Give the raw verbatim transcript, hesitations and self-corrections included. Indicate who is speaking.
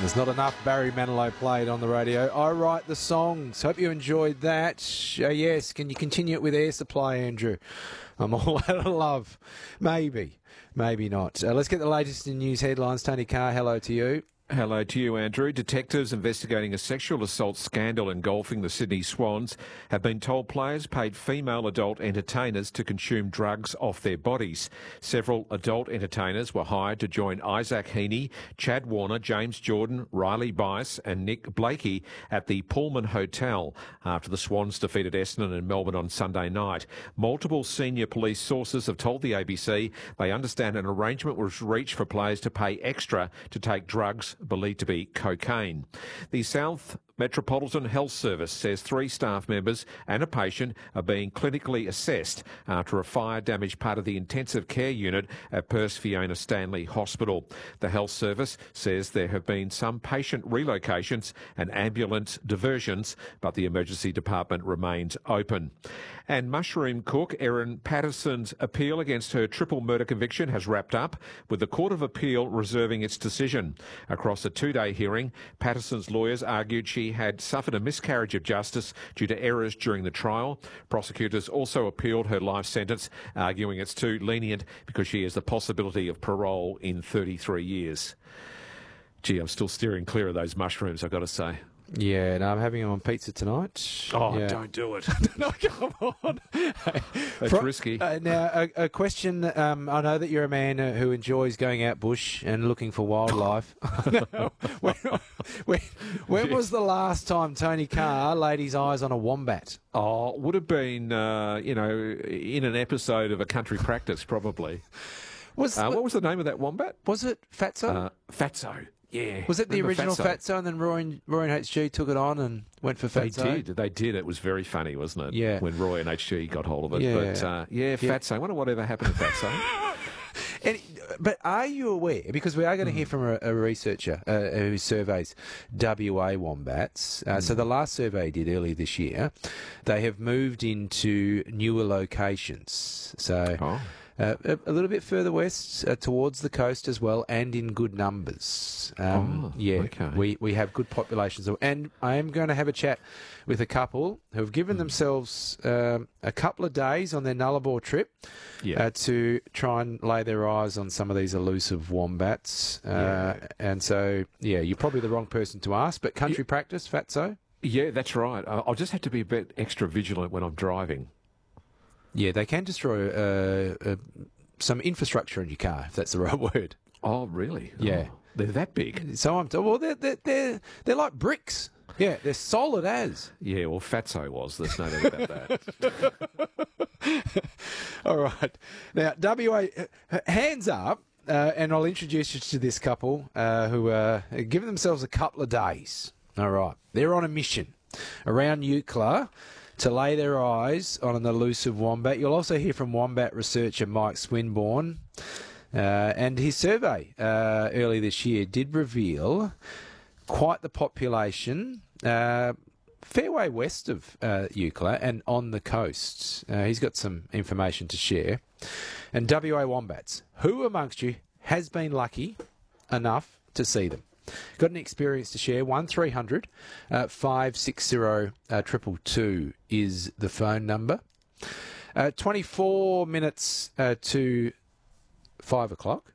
Speaker 1: There's not enough Barry Manilow played on the radio. I write the songs. Hope you enjoyed that. Uh, yes, can you continue it with Air Supply, Andrew? I'm all out of love. Maybe, maybe not. Uh, let's get the latest in news headlines. Tony Carr, hello to you.
Speaker 2: Hello to you, Andrew. Detectives investigating a sexual assault scandal engulfing the Sydney Swans have been told players paid female adult entertainers to consume drugs off their bodies. Several adult entertainers were hired to join Isaac Heaney, Chad Warner, James Jordan, Riley Bice and Nick Blakey at the Pullman Hotel after the Swans defeated Essendon in Melbourne on Sunday night. Multiple senior police sources have told the A B C they understand an arrangement was reached for players to pay extra to take drugs believed to be cocaine. The South Metropolitan Health Service says three staff members and a patient are being clinically assessed after a fire damaged part of the intensive care unit at Perth Fiona Stanley Hospital. The Health Service says there have been some patient relocations and ambulance diversions, but the emergency department remains open. And mushroom cook Erin Patterson's appeal against her triple murder conviction has wrapped up, with the Court of Appeal reserving its decision. Across a two-day hearing, Patterson's lawyers argued she had suffered a miscarriage of justice due to errors during the trial. Prosecutors also appealed her life sentence, arguing it's too lenient because she has the possibility of parole in thirty-three years. Gee, I'm still steering clear of those mushrooms, I've got to say.
Speaker 1: Yeah, no, I'm having them on pizza tonight.
Speaker 2: Oh,
Speaker 1: yeah.
Speaker 2: don't do it.
Speaker 1: No, come on.
Speaker 2: That's
Speaker 1: From,
Speaker 2: risky.
Speaker 1: Uh, now, a, a question. Um, I know that you're a man uh, who enjoys going out bush and looking for wildlife. when when, when
Speaker 2: Yeah.
Speaker 1: was the last time Tony Carr laid his eyes on a wombat?
Speaker 2: Oh, would have been, uh, you know, in an episode of A Country Practice, probably.
Speaker 1: Was
Speaker 2: Uh, what was the name of that wombat?
Speaker 1: was it Fatso?
Speaker 2: Uh, Fatso. Yeah.
Speaker 1: Was it the
Speaker 2: Remember
Speaker 1: original
Speaker 2: Fatso?
Speaker 1: Fatso, and then Roy and, Roy and H G took it on and went for
Speaker 2: They
Speaker 1: Fatso?
Speaker 2: did. They did. It was very funny, wasn't it?
Speaker 1: Yeah.
Speaker 2: When Roy and H G got hold of it.
Speaker 1: Yeah.
Speaker 2: But, uh, yeah,
Speaker 1: Yeah.
Speaker 2: Fatso. I wonder whatever happened to Fatso.
Speaker 1: And, but are you aware, because we are going to hear from a, a researcher uh, who surveys W A wombats. Uh, So the last survey he did earlier this year, they have moved into newer locations. So
Speaker 2: Oh.
Speaker 1: uh, a, a little bit further west uh, towards the coast as well, and in good numbers. Um,
Speaker 2: Oh,
Speaker 1: yeah,
Speaker 2: okay.
Speaker 1: we, we have good populations. And I am going to have a chat with a couple who have given themselves um, a couple of days on their Nullarbor trip
Speaker 2: Yeah.
Speaker 1: uh, to try and lay their eyes on some of these elusive wombats. Uh,
Speaker 2: Yeah.
Speaker 1: And so, yeah, you're probably the wrong person to ask, but country practice, Fatso?
Speaker 2: Yeah, that's right. Uh, I'll just have to be a bit extra vigilant when I'm driving.
Speaker 1: Yeah, they can destroy uh, uh, some infrastructure in your car, if that's the right word.
Speaker 2: Oh, really?
Speaker 1: Yeah.
Speaker 2: Oh, they're that big.
Speaker 1: So I'm well, they're, they're, they're, they're like bricks. Yeah, they're solid as.
Speaker 2: Yeah, well, Fatso was. There's no doubt about that.
Speaker 1: All right. Now, W A, uh, hands up, uh, and I'll introduce you to this couple uh, who are giving themselves a couple of days. All right. They're on a mission around Eucla to lay their eyes on an elusive wombat. You'll also hear from wombat researcher Mike Swinburne. Uh, and his survey uh, early this year did reveal quite the population, uh, fair way west of uh, Eucla and on the coast. Uh, he's got some information to share. And W A wombats, who amongst you has been lucky enough to see them? Got an experience to share? one three hundred five six zero two two two is the phone number. Uh, twenty-four minutes uh, to five o'clock.